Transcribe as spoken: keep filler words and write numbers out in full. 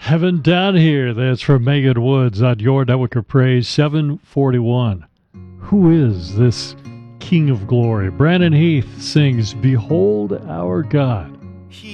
Heaven Down Here. That's from Megan Woods on your Network of Praise, seven forty-one. Who is this King of Glory? Brandon Heath sings Behold Our God.